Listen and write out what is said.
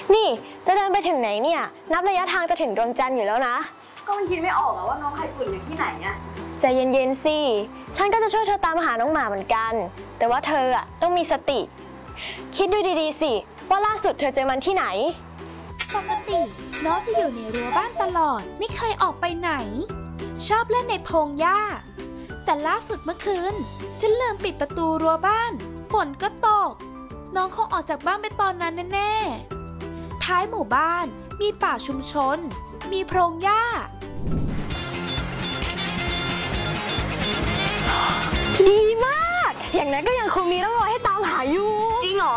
นี่จะเดินไปถึงไหนเนี่ยนับระยะทางจะถึงดวงจันทร์อยู่แล้วนะก็มันคิดไม่ออกอะว่าน้องไข่ตุ๋นอยู่ที่ไหนอะใจเย็นๆสิฉันก็จะช่วยเธอตามหาน้องหมาเหมือนกันแต่ว่าเธออะต้องมีสติคิดดูดีๆสิว่าล่าสุดเธอเจอมันที่ไหนปกติน้องจะอยู่ในรั้วบ้านตลอดไม่เคยออกไปไหนชอบเล่นในพงหญ้าแต่ล่าสุดเมื่อคืนฉันลืมปิดประตูรั้วบ้านฝนก็ตกน้องคงออกจากบ้านไปตอนนั้นแน่ๆท้ายหมู่บ้านมีป่าชุมชนมีพงหญ้าดีมากอย่างนั้นก็ยังคงมีร่องรอยให้ตามหาอยู่จริงเหรอ